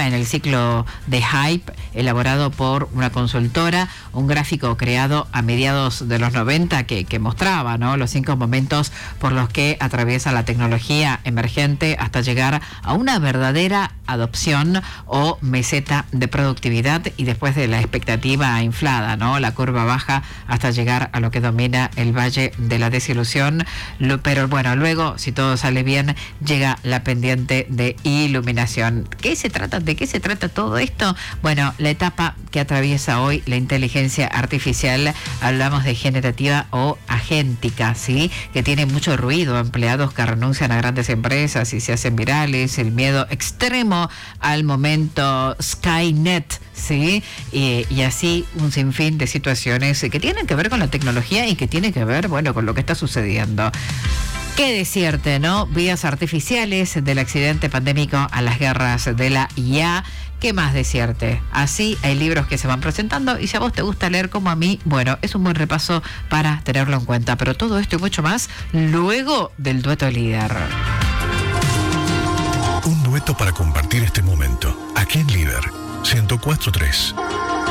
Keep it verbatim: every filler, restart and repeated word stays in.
en el ciclo de Hype, elaborado por una consultora, un gráfico creado a mediados de los noventa que, que mostraba, ¿no?, los cinco momentos por los que atraviesa la tecnología emergente hasta llegar a una verdadera adopción o meseta de productividad, y después de la expectativa inflada, ¿no?, la curva baja hasta llegar a lo que domina el valle de la desilusión. Lo, pero bueno, luego, si todo sale bien, llega la pendiente de iluminación. ¿Qué se trata? ¿De qué se trata todo esto? Bueno, la etapa que atraviesa hoy la inteligencia artificial, hablamos de generativa o agéntica, ¿sí?, que tiene mucho ruido, empleados que renuncian a grandes empresas y se hacen virales, el miedo extremo al momento Skynet, ¿sí? Y, y así un sinfín de situaciones que tienen que ver con la tecnología y que tienen que ver, bueno, con lo que está sucediendo. ¿Qué decirte, no? Vías artificiales, del accidente pandémico a las guerras de la I A. ¿Qué más decirte? Así hay libros que se van presentando, y si a vos te gusta leer como a mí, bueno, es un buen repaso para tenerlo en cuenta. Pero todo esto y mucho más luego del dueto líder. Un dueto para compartir este momento. Aquí en Líder ciento cuatro punto tres.